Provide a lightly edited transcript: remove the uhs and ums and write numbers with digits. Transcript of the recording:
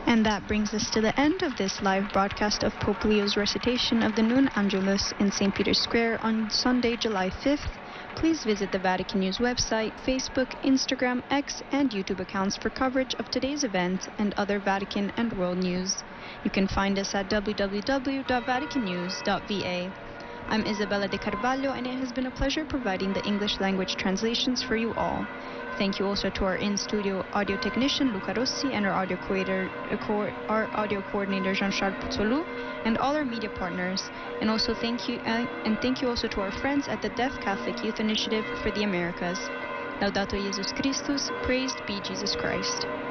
And that brings us to the end of this live broadcast of Pope Leo's recitation of the Noon Angelus in St. Peter's Square on Sunday, July 5th. Please visit the Vatican News website, Facebook, Instagram, X, and YouTube accounts for coverage of today's event and other Vatican and world news. You can find us at www.vaticannews.va. I'm Isabella de Carvalho, and it has been a pleasure providing the English language translations for you all. Thank you also to our in-studio audio technician, Luca Rossi, and our audio coordinator, Jean-Charles Puzzolou, and all our media partners. And thank you also to our friends at the Deaf Catholic Youth Initiative for the Americas. Laudato Jesus Christus, praised be Jesus Christ.